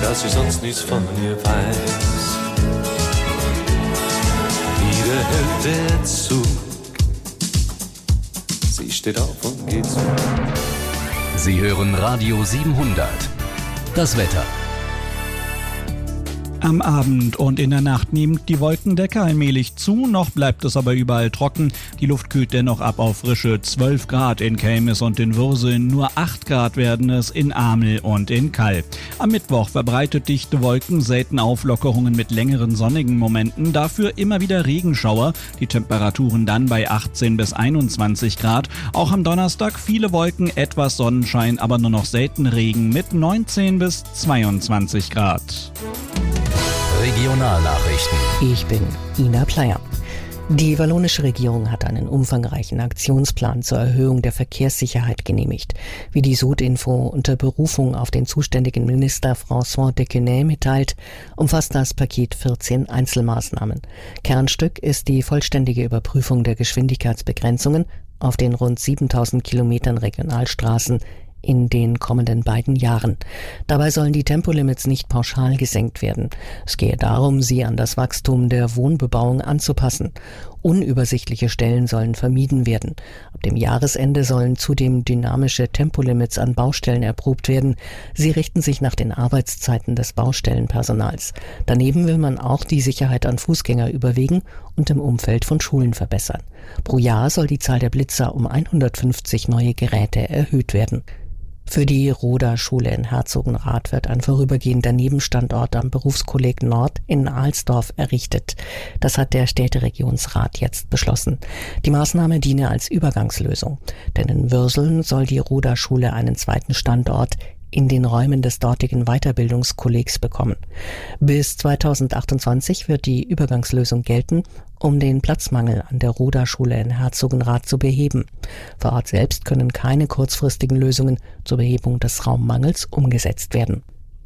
dass ich sonst nichts von ihr weiß. Wieder hält der Zug, sie steht auf und geht zu. Sie hören Radio 700. Das Wetter. Am Abend und in der Nacht nimmt die Wolkendecke allmählich zu, noch bleibt es aber überall trocken. Die Luft kühlt dennoch ab auf frische 12 Grad in Kelmis und in Würseln, nur 8 Grad werden es in Amel und in Kall. Am Mittwoch verbreitet dichte Wolken, selten Auflockerungen mit längeren sonnigen Momenten, dafür immer wieder Regenschauer, die Temperaturen dann bei 18 bis 21 Grad. Auch am Donnerstag viele Wolken, etwas Sonnenschein, aber nur noch selten Regen mit 19 bis 22 Grad. Regionalnachrichten. Ich bin Ina Pleyer. Die wallonische Regierung hat einen umfangreichen Aktionsplan zur Erhöhung der Verkehrssicherheit genehmigt. Wie die Südinfo unter Berufung auf den zuständigen Minister François Dequenay mitteilt, umfasst das Paket 14 Einzelmaßnahmen. Kernstück ist die vollständige Überprüfung der Geschwindigkeitsbegrenzungen auf den rund 7000 Kilometern Regionalstraßen in den kommenden beiden Jahren. Dabei sollen die Tempolimits nicht pauschal gesenkt werden. Es gehe darum, sie an das Wachstum der Wohnbebauung anzupassen. Unübersichtliche Stellen sollen vermieden werden. Ab dem Jahresende sollen zudem dynamische Tempolimits an Baustellen erprobt werden. Sie richten sich nach den Arbeitszeiten des Baustellenpersonals. Daneben will man auch die Sicherheit an Fußgängerüberwegen und im Umfeld von Schulen verbessern. Pro Jahr soll die Zahl der Blitzer um 150 neue Geräte erhöht werden. Für die Roda-Schule in Herzogenrath wird ein vorübergehender Nebenstandort am Berufskolleg Nord in Alsdorf errichtet. Das hat der Städteregionsrat jetzt beschlossen. Die Maßnahme diene als Übergangslösung, denn in Würseln soll die Roda-Schule einen zweiten Standort in den Räumen des dortigen Weiterbildungskollegs bekommen. Bis 2028 wird die Übergangslösung gelten, um den Platzmangel an der Roda-Schule in Herzogenrath zu beheben. Vor Ort selbst können keine kurzfristigen Lösungen zur Behebung des Raummangels umgesetzt werden.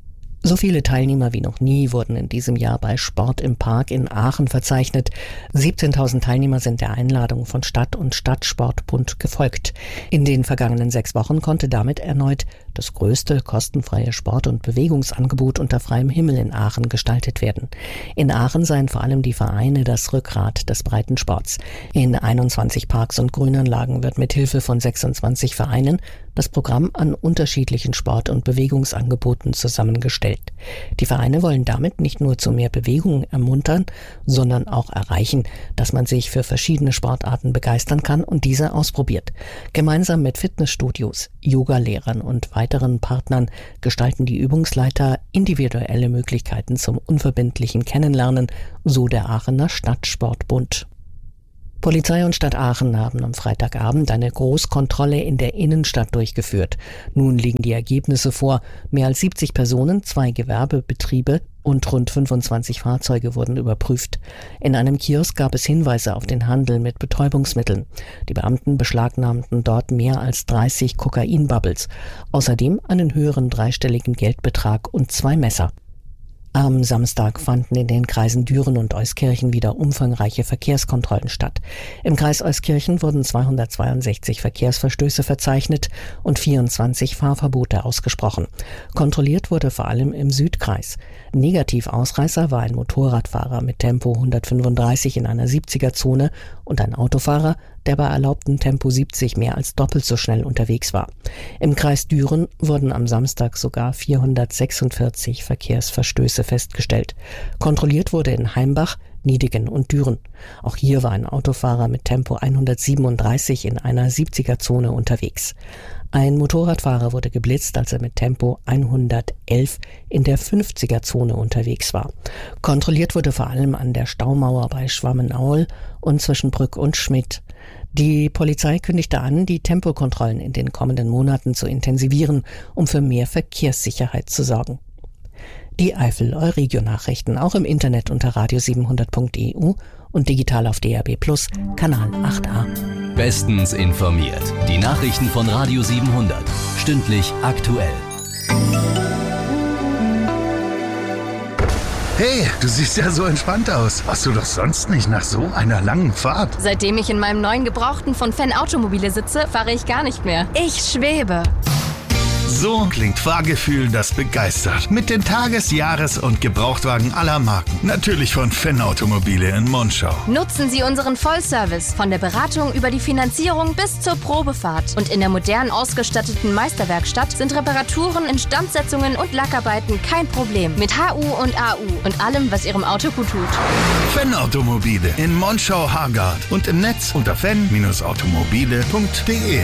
So viele Teilnehmer wie noch nie wurden in diesem Jahr bei Sport im Park in Aachen verzeichnet. 17.000 Teilnehmer sind der Einladung von Stadt- und Stadtsportbund gefolgt. In den vergangenen 6 Wochen konnte damit erneut das größte kostenfreie Sport- und Bewegungsangebot unter freiem Himmel in Aachen gestaltet werden. In Aachen seien vor allem die Vereine das Rückgrat des Breitensports. In 21 Parks und Grünanlagen wird mit Hilfe von 26 Vereinen das Programm an unterschiedlichen Sport- und Bewegungsangeboten zusammengestellt. Die Vereine wollen damit nicht nur zu mehr Bewegung ermuntern, sondern auch erreichen, dass man sich für verschiedene Sportarten begeistern kann und diese ausprobiert. Gemeinsam mit Fitnessstudios, Yogalehrern und weiteren Partnern gestalten die Übungsleiter individuelle Möglichkeiten zum unverbindlichen Kennenlernen, so der Aachener Stadtsportbund. Polizei und Stadt Aachen haben am Freitagabend eine Großkontrolle in der Innenstadt durchgeführt. Nun liegen die Ergebnisse vor. Mehr als 70 Personen, 2 Gewerbebetriebe und rund 25 Fahrzeuge wurden überprüft. In einem Kiosk gab es Hinweise auf den Handel mit Betäubungsmitteln. Die Beamten beschlagnahmten dort mehr als 30 Kokainbubbles. Außerdem einen höheren dreistelligen Geldbetrag und 2 Messer. Am Samstag fanden in den Kreisen Düren und Euskirchen wieder umfangreiche Verkehrskontrollen statt. Im Kreis Euskirchen wurden 262 Verkehrsverstöße verzeichnet und 24 Fahrverbote ausgesprochen. Kontrolliert wurde vor allem im Südkreis. Negativausreißer war ein Motorradfahrer mit Tempo 135 in einer 70er-Zone und ein Autofahrer, der bei erlaubtem Tempo 70 mehr als doppelt so schnell unterwegs war. Im Kreis Düren wurden am Samstag sogar 446 Verkehrsverstöße festgestellt. Kontrolliert wurde in Heimbach, Niedigen und Düren. Auch hier war ein Autofahrer mit Tempo 137 in einer 70er-Zone unterwegs. Ein Motorradfahrer wurde geblitzt, als er mit Tempo 111 in der 50er-Zone unterwegs war. Kontrolliert wurde vor allem an der Staumauer bei Schwammenaul und zwischen Brück und Schmidt. Die Polizei kündigte an, die Tempokontrollen in den kommenden Monaten zu intensivieren, um für mehr Verkehrssicherheit zu sorgen. Die Eifel-Euregio-Nachrichten auch im Internet unter radio700.eu und digital auf DAB+, Kanal 8a. Bestens informiert. Die Nachrichten von Radio 700. Stündlich aktuell. Hey, du siehst ja so entspannt aus. Warst du doch sonst nicht nach so einer langen Fahrt? Seitdem ich in meinem neuen Gebrauchten von Fan Automobile sitze, fahre ich gar nicht mehr. Ich schwebe. So klingt Fahrgefühl, das begeistert. Mit den Tages-, Jahres- und Gebrauchtwagen aller Marken. Natürlich von Fenn Automobile in Monschau. Nutzen Sie unseren Vollservice von der Beratung über die Finanzierung bis zur Probefahrt. Und in der modern ausgestatteten Meisterwerkstatt sind Reparaturen, Instandsetzungen und Lackarbeiten kein Problem. Mit HU und AU und allem, was Ihrem Auto gut tut. Fenn Automobile in Monschau-Hargard und im Netz unter fenn-automobile.de.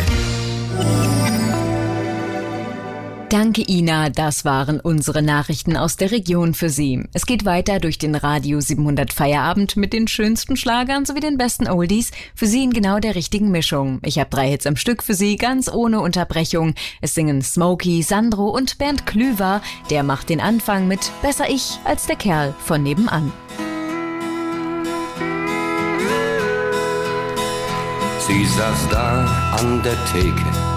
Danke, Ina. Das waren unsere Nachrichten aus der Region für Sie. Es geht weiter durch den Radio 700 Feierabend mit den schönsten Schlagern sowie den besten Oldies. Für Sie in genau der richtigen Mischung. Ich habe 3 Hits am Stück für Sie, ganz ohne Unterbrechung. Es singen Smokey, Sandro und Bernd Klüver. Der macht den Anfang mit Besser ich als der Kerl von nebenan. Sie saß da an der Theke